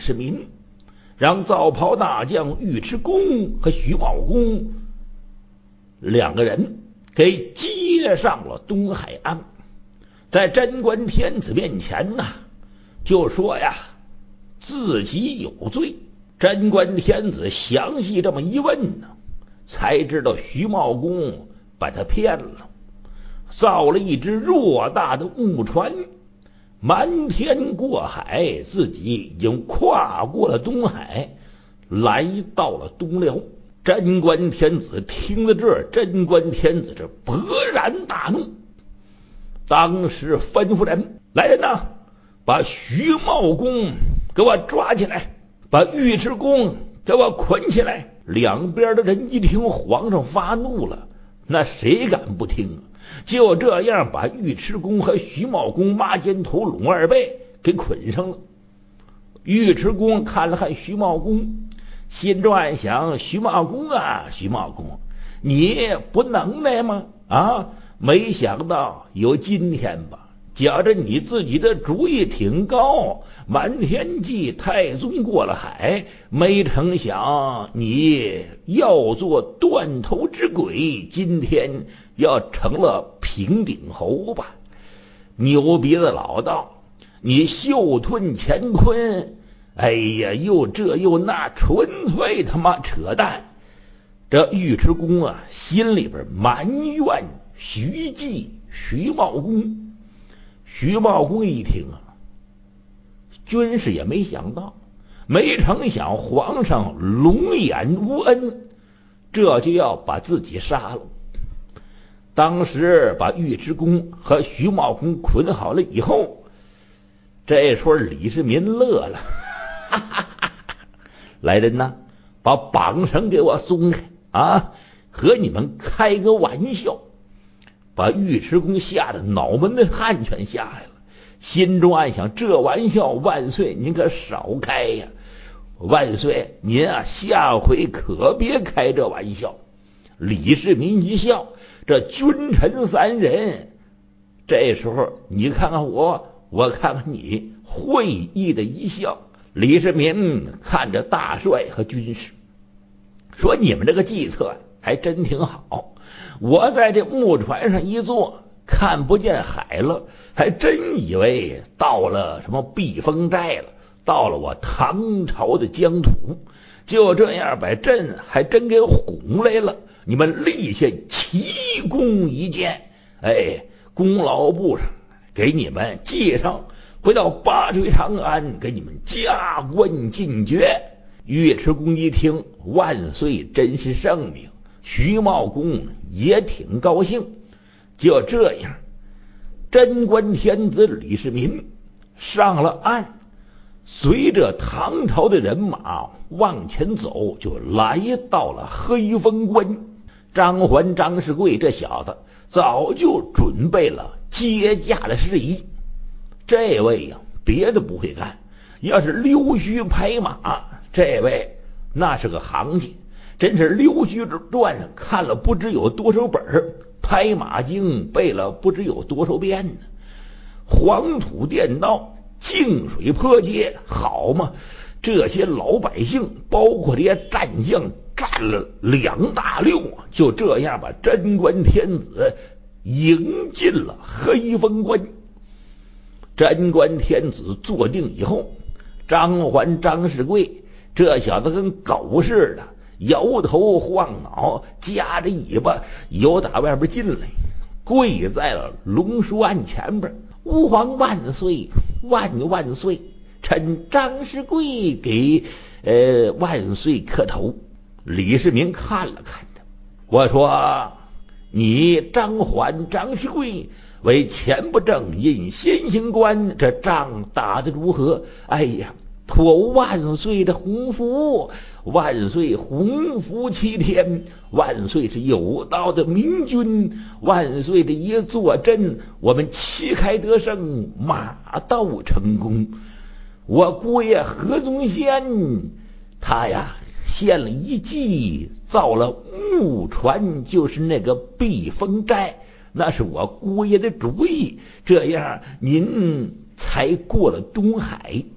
世民，让造袍大将尉迟恭和徐茂公两个人给接上了东海岸。在贞观天子面前呢，就说呀自己有罪。贞观天子详细这么一问呢，才知道徐茂公把他骗了，造了一只偌大的木船，瞒天过海，自己已经跨过了东海，来到了东辽。贞观天子听了这，贞观天子这勃然大怒，当时吩咐人：来人呐，把徐茂公给我抓起来，把尉迟恭给我捆起来。两边的人一听皇上发怒了，那谁敢不听啊？就这样把尉迟恭和徐茂公抹肩头拢二背给捆上了。尉迟恭看了看徐茂公，心中暗想：徐茂公啊，徐茂公，你不能耐吗？啊，没想到有今天吧，觉着你自己的主意挺高，瞒天计太宗过了海，没成想你要做断头之鬼，今天要成了平顶侯吧？牛鼻子老道，你袖吞乾坤，哎呀，又这又那，纯粹他妈扯淡。这尉迟恭啊，心里边埋怨徐继、徐茂公。徐茂公一听啊，军士也没想到，没成想皇上龙颜无恩，这就要把自己杀了。当时把尉迟恭和徐茂公捆好了以后，这时候李世民乐了，哈哈哈哈，来人呐，把绑绳给我松开啊，和你们开个玩笑。把尉迟恭吓得脑门的汗全下来了，心中暗想：这玩笑万岁您可少开呀，万岁您啊下回可别开这玩笑。李世民一笑，这君臣三人这时候你看看我，我看看你，会意的一笑。李世民看着大帅和军士说：你们这个计策还真挺好，我在这木船上一坐，看不见海了，还真以为到了什么避风寨了，到了我唐朝的疆土。就这样把朕还真给哄来了，你们立下奇功一件，哎，功劳簿上给你们记上，回到八水长安给你们加官进爵。尉迟恭一听，万岁真是圣明，徐茂公也挺高兴。就这样，贞观天子李世民上了岸，随着唐朝的人马往前走，就来到了黑风关。张环、张世贵这小子早就准备了接驾的事宜。这位呀，别的不会干，要是溜须拍马，这位那是个行家，真是溜须传上看了不知有多少本，拍马经背了不知有多少遍呢。黄土垫道，净水坡街，好嘛，这些老百姓包括这些战将占了2大溜，就这样把贞观天子迎进了黑风关。贞观天子坐定以后，张环、张世贵这小子跟狗似的，摇头晃脑，夹着尾巴由打外边进来，跪在了龙书案前边：吾皇万岁，万万岁！臣张世贵给万岁磕头。李世民看了看他，我说：你张环、张世贵为前不正引先行官，这仗打得如何？哎呀，托万岁的洪福，万岁洪福齐天，万岁是有道的明君，万岁的一坐镇，我们旗开得胜，马到成功。我姑爷何宗宪他呀献了一计，造了木船，就是那个避风寨，那是我姑爷的主意，这样您才过了东海。